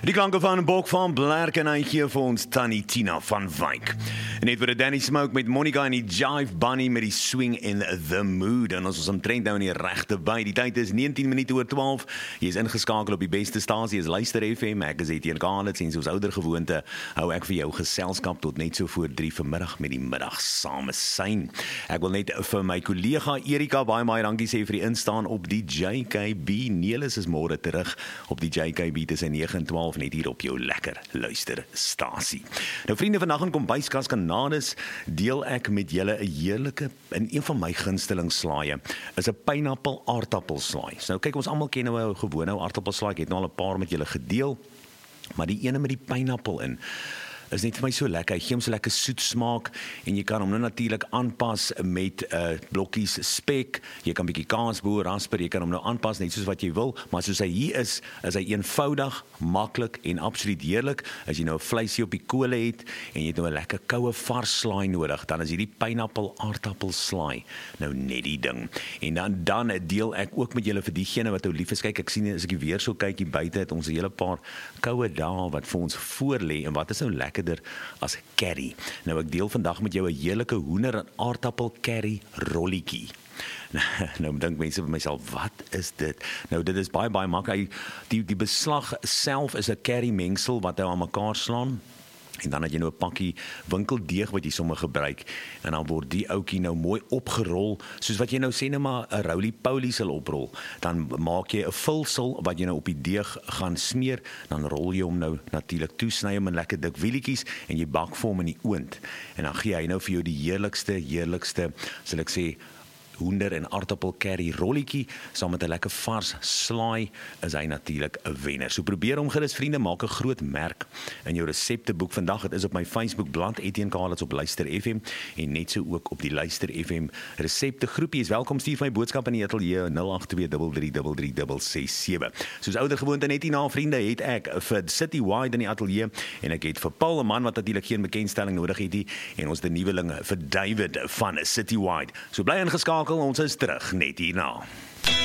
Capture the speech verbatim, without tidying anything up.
Die klanke van Bok van Blerk en hy gee vir ons Tannie Tina van Wyk. Net vir die Danny Smoke met Monica en die Jive Bunny met die Swing in the Mood. En ons is omtrent nou in die regte by. Die tyd is negentien minute oor twaalf. Jy is ingeskakel op die beste stasie, is Luister F M. Ek is Etienne Kalitz en soos ouder gewoonte hou ek vir jou geselskap tot net so voor drie vanmiddag met die middag same syn. Ek wil net vir my kollega Erika baie baie dankie sê vir die instaan op die J K B. Nelis is môre terug op die J K B tussen nege en twaalf net hier op jou lekker luisterstasie. Nou vriende, vandag in Kombuiskas Kanades deel ek met julle 'n heerlike en een van my gunsteling slaaie is 'n pineappel aardappelslaai. So nou kyk, ons almal ken nou 'n gewone aardappelslaai. Ek het nou al 'n paar met julle gedeel, maar die ene met die pineappel in is net vir my so lekker. Hy gee hom so lekker soet smaak en jy kan hom nou natuurlik aanpas met uh, blokkies spek. Jy kan 'n bietjie kaas boer, rasper, jy kan hom nou aanpas net soos wat jy wil, maar soos hy hier is, is hy eenvoudig, maklik en absoluut heerlik. As jy nou 'n vleisie op die kole het en jy het nou 'n lekker koue vars slaai nodig, dan is hierdie pineappel aardappel slaai nou net die ding. En dan dan deel ek ook met julle vir diegene wat nou lief is. Kyk, ek sien as ek die weer so kyk hier buite, het ons 'n hele paar koue dae wat vir ons voor lê en wat is nou lekker as curry. Nou ek deel vandag met jou 'n heerlike hoender en aardappel curry rolletjie. Nou dink mense vir myself, wat is dit? Nou dit is baie baie maklik. Die die beslag self is 'n curry mengsel wat jy aan mekaar slaan. En dan het jy nou 'n pakkie winkeldeeg wat jy sommer gebruik en dan word die ouetjie nou mooi opgerol soos wat jy nou sê net maar 'n roly-poly sal oprol. Dan maak jy 'n vulsel wat jy nou op die deeg gaan smeer, dan rol jy hom nou natuurlik toe, sny hom in lekker dik wielietjies en jy bak vir hom in die oond. En dan gee hy nou vir jou die heerlikste heerlikste, sal ek sê, hoender en aardappel curry rolletjie saam met 'n lekker vars slaai is hy natuurlik 'n wenner. So probeer hom gerus vriende, maak 'n groot merk in jou resepteboek. Vandag dit is op my Facebook bladsy Etienne Kalitz op Luister F M en net so ook op die Luister F M resepte groepie. Is welkom, stuur my boodskap in die ateljee nul agt twee drie drie drie drie drie ses sewe. Soos ouer gewoonte net hierna vriende het ek vir Citywide in die ateljee en ek het vir Paul 'n man wat natuurlik geen bekendstelling nodig het nie en ons die nuweling vir David van Citywide. So bly ingeskakel. Ons is terug net hierna.